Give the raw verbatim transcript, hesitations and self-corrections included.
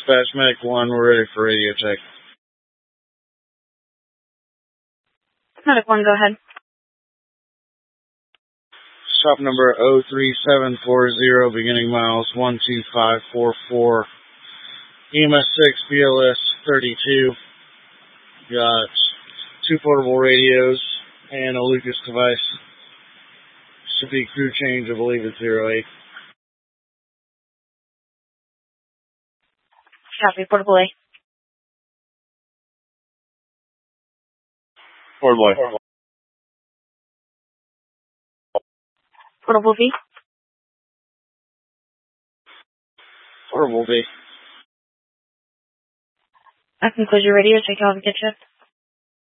Dispatch Medic one, we're ready for radio check. Medic one, go ahead. Stop number oh three seven four zero, beginning miles one two five four four. E M S six, B L S thirty-two. Got two portable radios and a Lucas device. Should be crew change, I believe it's zero eight. Copy, portable A. Portable A. Portable B. Portable B. That concludes your radio check. I'll get you.